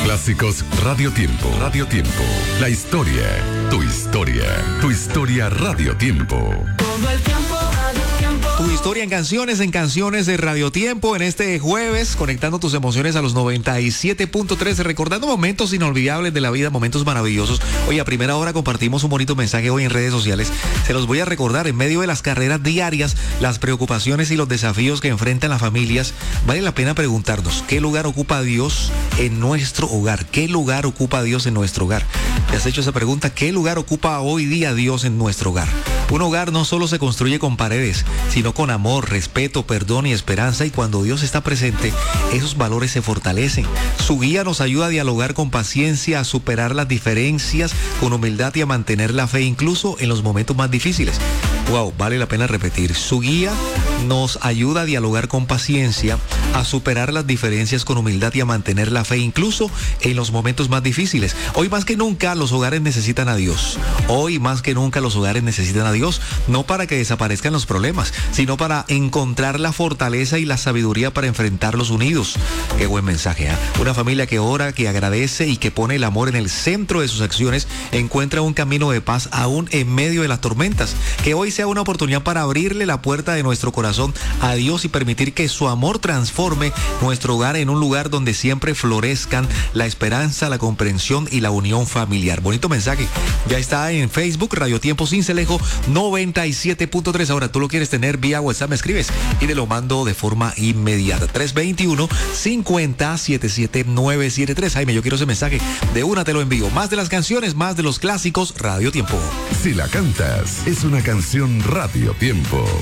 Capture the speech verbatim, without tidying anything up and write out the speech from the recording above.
Clásicos Radio Tiempo. Radio Tiempo. La historia, tu historia, tu historia Radio Tiempo. Todo el tiempo, Radio Tiempo. Tu historia en canciones, en canciones de Radio Tiempo, en este jueves, conectando tus emociones a los noventa y siete punto tres, recordando momentos inolvidables de la vida, momentos maravillosos. Hoy a primera hora compartimos un bonito mensaje hoy en redes sociales. Se los voy a recordar, en medio de las carreras diarias, las preocupaciones y los desafíos que enfrentan las familias, vale la pena preguntarnos, ¿qué lugar ocupa Dios en nuestro hogar? ¿Qué lugar ocupa Dios en nuestro hogar? ¿Te has hecho esa pregunta? ¿Qué lugar ocupa hoy día Dios en nuestro hogar? Un hogar no solo se construye con paredes, sino con amor, respeto, perdón y esperanza, y cuando Dios está presente, esos valores se fortalecen. Su guía nos ayuda a dialogar con paciencia, a superar las diferencias con humildad y a mantener la fe incluso en los momentos más difíciles. Wow, vale la pena repetir. Su guía nos ayuda a dialogar con paciencia, a superar las diferencias con humildad y a mantener la fe incluso en los momentos más difíciles. Hoy más que nunca los hogares necesitan a Dios. Hoy más que nunca los hogares necesitan a Dios, no para que desaparezcan los problemas, sino para encontrar la fortaleza y la sabiduría para enfrentarlos unidos. Qué buen mensaje, ¿eh? Una familia que ora, que agradece y que pone el amor en el centro de sus acciones, encuentra un camino de paz aún en medio de las tormentas. Que hoy sea una oportunidad para abrirle la puerta de nuestro corazón a Dios y permitir que su amor transforme nuestro hogar en un lugar donde siempre florezcan la esperanza, la comprensión y la unión familiar. Bonito mensaje. Ya está en Facebook, Radio Tiempo Cincelejo noventa y siete punto tres. Ahora tú lo quieres tener vía WhatsApp, me escribes y te lo mando de forma inmediata. tres dos uno, cinco cero, siete siete nueve siete tres. Jaime, yo quiero ese mensaje. De una te lo envío. Más de las canciones, más de los clásicos, Radio Tiempo. Si la cantas, es una canción Radio Tiempo.